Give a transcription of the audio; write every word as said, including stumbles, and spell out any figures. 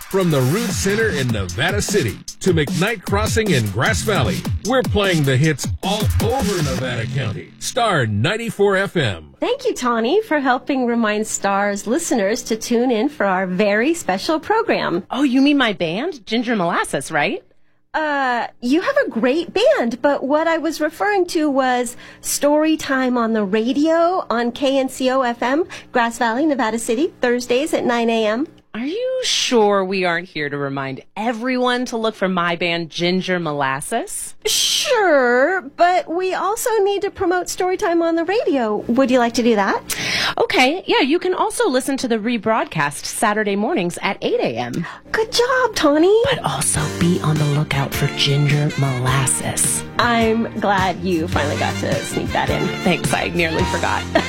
From the Root Center in Nevada City to McKnight Crossing in Grass Valley, we're playing the hits all over Nevada County. Star ninety-four F M. Thank you, Tawny, for helping remind Star's listeners to tune in for our very special program. Oh, you mean my band, Ginger Molasses, right? Uh, you have a great band, but what I was referring to was story time on the radio on K N C O F M, Grass Valley, Nevada City, Thursdays at nine a.m. Are you sure we aren't here to remind everyone to look for my band, Ginger Molasses? Sure, but we also need to promote Storytime on the radio. Would you like to do that? Okay, yeah, you can also listen to the rebroadcast Saturday mornings at eight a.m. Good job, Tawny. But also be on the lookout for Ginger Molasses. I'm glad you finally got to sneak that in. Thanks, I nearly forgot.